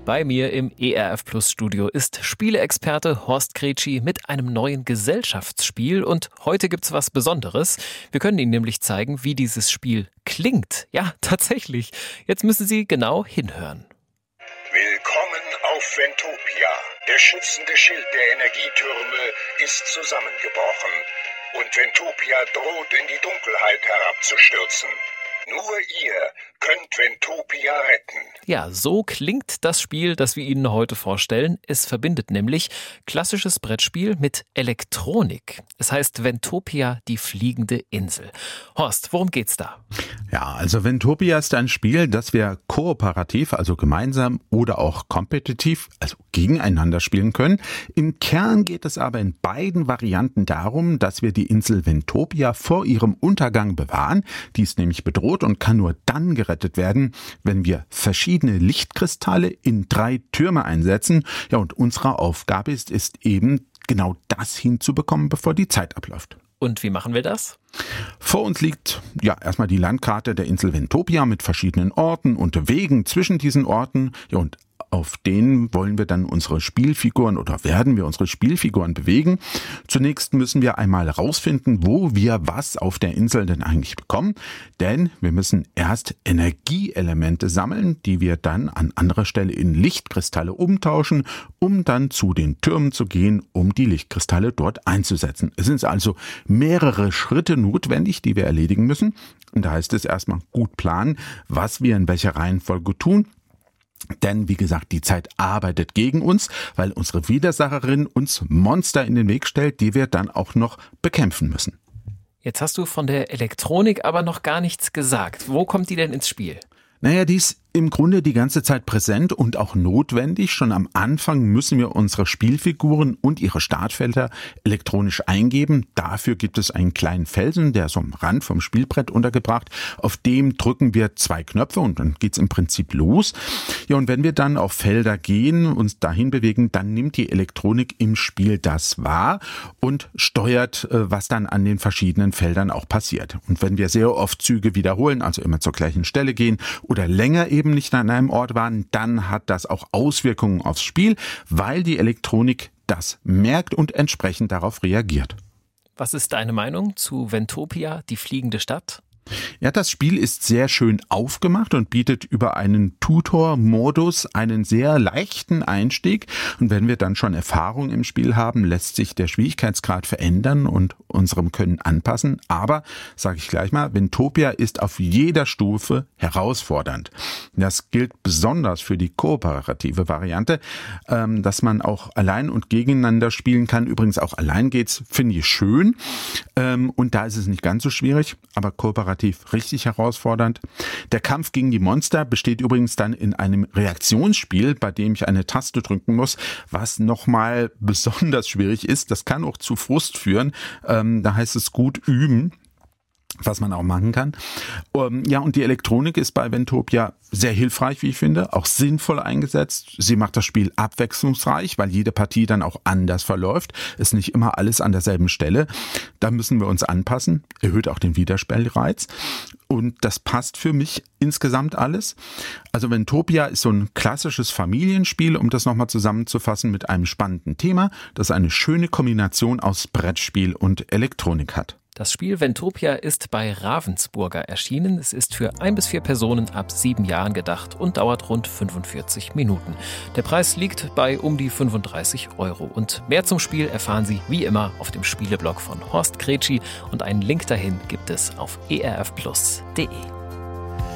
Bei mir im ERF Plus Studio ist Spieleexperte Horst Gretschi mit einem neuen Gesellschaftsspiel und heute gibt's was Besonderes. Wir können Ihnen nämlich zeigen, wie dieses Spiel klingt. Ja, tatsächlich. Jetzt müssen Sie genau hinhören. Willkommen auf Ventopia. Der schützende Schild der Energietürme ist zusammengebrochen und Ventopia droht in die Dunkelheit herabzustürzen. Nur ihr könnt Ventopia retten. Ja, so klingt das Spiel, das wir Ihnen heute vorstellen. Es verbindet nämlich klassisches Brettspiel mit Elektronik. Es heißt Ventopia, die fliegende Insel. Horst, worum geht's da? Ja, also Ventopia ist ein Spiel, das wir kooperativ, also gemeinsam oder auch kompetitiv, also gegeneinander spielen können. Im Kern geht es aber in beiden Varianten darum, dass wir die Insel Ventopia vor ihrem Untergang bewahren. Die ist nämlich bedroht und kann nur dann gerettet werden, wenn wir verschiedene Lichtkristalle in 3 Türme einsetzen. Ja, und unsere Aufgabe ist eben genau das hinzubekommen, bevor die Zeit abläuft. Und wie machen wir das? Vor uns liegt ja erstmal die Landkarte der Insel Ventopia mit verschiedenen Orten und Wegen zwischen diesen Orten. Ja, und auf denen wollen wir dann unsere Spielfiguren oder werden wir unsere Spielfiguren bewegen. Zunächst müssen wir einmal rausfinden, wo wir was auf der Insel denn eigentlich bekommen. Denn wir müssen erst Energieelemente sammeln, die wir dann an anderer Stelle in Lichtkristalle umtauschen, um dann zu den Türmen zu gehen, um die Lichtkristalle dort einzusetzen. Es sind also mehrere Schritte notwendig, die wir erledigen müssen. Und da heißt es erstmal gut planen, was wir in welcher Reihenfolge tun. Denn, wie gesagt, die Zeit arbeitet gegen uns, weil unsere Widersacherin uns Monster in den Weg stellt, die wir dann auch noch bekämpfen müssen. Jetzt hast du von der Elektronik aber noch gar nichts gesagt. Wo kommt die denn ins Spiel? Naja, die ist im Grunde die ganze Zeit präsent und auch notwendig. Schon am Anfang müssen wir unsere Spielfiguren und ihre Startfelder elektronisch eingeben. Dafür gibt es einen kleinen Felsen, der ist am Rand vom Spielbrett untergebracht. Auf dem drücken wir 2 Knöpfe und dann geht's im Prinzip los. Ja, und wenn wir dann auf Felder gehen, uns dahin bewegen, dann nimmt die Elektronik im Spiel das wahr und steuert, was dann an den verschiedenen Feldern auch passiert. Und wenn wir sehr oft Züge wiederholen, also immer zur gleichen Stelle gehen oder länger eben nicht an einem Ort waren, dann hat das auch Auswirkungen aufs Spiel, weil die Elektronik das merkt und entsprechend darauf reagiert. Was ist deine Meinung zu Ventopia, die fliegende Stadt? Ja, das Spiel ist sehr schön aufgemacht und bietet über einen Tutor-Modus einen sehr leichten Einstieg. Und wenn wir dann schon Erfahrung im Spiel haben, lässt sich der Schwierigkeitsgrad verändern und unserem Können anpassen. Aber, sage ich gleich mal, Ventopia ist auf jeder Stufe herausfordernd. Das gilt besonders für die kooperative Variante, dass man auch allein und gegeneinander spielen kann. Übrigens auch allein geht's, finde ich schön. Und da ist es nicht ganz so schwierig, aber kooperativ richtig herausfordernd. Der Kampf gegen die Monster besteht übrigens dann in einem Reaktionsspiel, bei dem ich eine Taste drücken muss, was nochmal besonders schwierig ist. Das kann auch zu Frust führen. Da heißt es gut üben, was man auch machen kann. Ja, und die Elektronik ist bei Ventopia sehr hilfreich, wie ich finde, auch sinnvoll eingesetzt. Sie macht das Spiel abwechslungsreich, weil jede Partie dann auch anders verläuft. Ist nicht immer alles an derselben Stelle. Da müssen wir uns anpassen. Erhöht auch den Wiederspielreiz. Und das passt für mich insgesamt alles. Also Ventopia ist so ein klassisches Familienspiel, um das nochmal zusammenzufassen, mit einem spannenden Thema, das eine schöne Kombination aus Brettspiel und Elektronik hat. Das Spiel Ventopia ist bei Ravensburger erschienen. Es ist für 1 bis 4 Personen ab 7 Jahren gedacht und dauert rund 45 Minuten. Der Preis liegt bei um die 35 €. Und mehr zum Spiel erfahren Sie wie immer auf dem Spieleblog von Horst Gretschi und einen Link dahin gibt es auf erfplus.de.